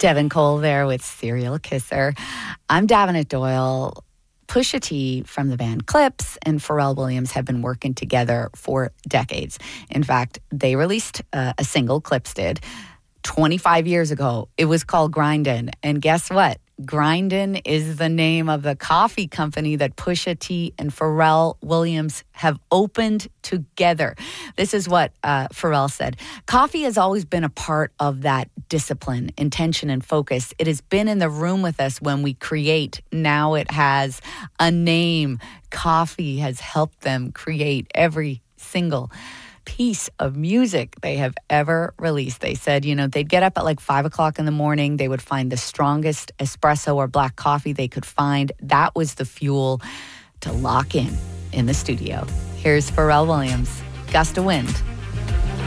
Devin Cole there with Serial Kisser. I'm Davenant Doyle. Pusha T from the band Clips and Pharrell Williams have been working together for decades. In fact, they released a single, Clips did, 25 years ago. It was called Grindin'. And guess what? Grindin' is the name of the coffee company that Pusha T and Pharrell Williams have opened together. This is what Pharrell said. Coffee has always been a part of that discipline, intention, and focus. It has been in the room with us when we create. Now it has a name. Coffee has helped them create every single piece of music they have ever released. They said, they'd get up at like 5 o'clock in the morning. They would find the strongest espresso or black coffee they could find. That was the fuel to lock in the studio. Here's Pharrell Williams, Gust of Wind.